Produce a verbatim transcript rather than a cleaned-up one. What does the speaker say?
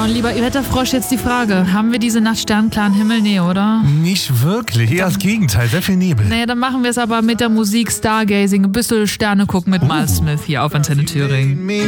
mein lieber Wetterfrosch, jetzt die Frage. Haben wir diese Nacht sternklaren Himmel? Nee, oder? Nicht wirklich, eher das Gegenteil, sehr viel Nebel. Nee, dann machen wir es aber mit der Musik Stargazing, ein bisschen Sterne gucken mit Miles Smith hier auf Antenne Thüringen.